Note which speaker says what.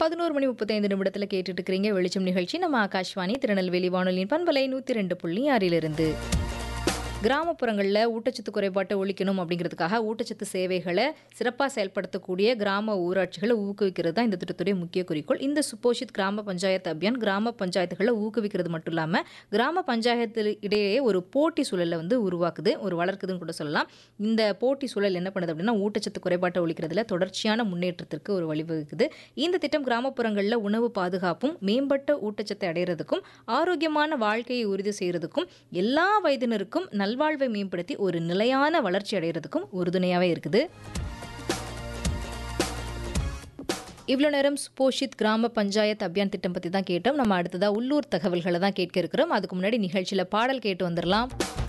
Speaker 1: 11:35 கேட்டுட்டு இருக்கிறீங்க வெளிச்சம் நிகழ்ச்சி. நம்ம ஆகாஷ்வாணி திருநெல்வேலி வானொலியின் பண்பலை 102.6 கிராமப்புறங்களில் ஊட்டச்சத்து குறைபாட்டை ஒழிக்கணும் அப்படிங்கிறதுக்காக ஊட்டச்சத்து சேவைகளை சிறப்பாக செயல்படுத்தக்கூடிய கிராம ஊராட்சிகளை ஊக்குவிக்கிறது தான் இந்த திட்டத்துடைய முக்கிய குறிக்கோள். இந்த சுபோஷித் கிராம பஞ்சாயத்து அபியான் கிராம பஞ்சாயத்துகளை ஊக்குவிக்கிறது மட்டும் இல்லாமல் கிராம பஞ்சாயத்து இடையே ஒரு போட்டி சூழலை உருவாக்குது, ஒரு வளர்க்குதுன்னு கூட சொல்லலாம். இந்த போட்டி சூழல் என்ன பண்ணுது அப்படின்னா ஊட்டச்சத்து குறைபாட்டை ஒழிக்கிறதுல தொடர்ச்சியான முன்னேற்றத்திற்கு ஒரு வழிவகுக்குது. இந்த திட்டம் கிராமப்புறங்களில் உணவு பாதுகாப்பும் மேம்பட்ட ஊட்டச்சத்தை அடைகிறதுக்கும் ஆரோக்கியமான வாழ்க்கையை உறுதி செய்கிறதுக்கும் எல்லா வயதினருக்கும் நல்வாழ்வை மேம்படுத்தி ஒரு நிலையான வளர்ச்சி அடைகிறதுக்கும் உறுதுணையாகவே இருக்குது. இவ்வளோ நேரம் சுபோஷித் கிராம பஞ்சாயத்து அபியான் திட்டம் பற்றி தான் கேட்டோம். நம்ம அடுத்ததாக உள்ளூர் தகவல்களை தான் கேட்க இருக்கிறோம். அதுக்கு முன்னாடி நிகழ்ச்சியில் பாடல் கேட்டு வந்துடலாம்.